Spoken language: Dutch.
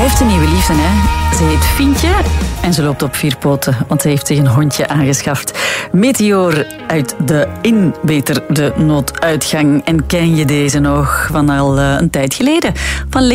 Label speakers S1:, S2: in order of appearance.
S1: Hij heeft een nieuwe liefde, hè. Ze heet Fientje en ze loopt op 4 poten, want ze heeft zich een hondje aangeschaft. Meteor uit de de nooduitgang. En ken je deze nog van al een tijd geleden? Van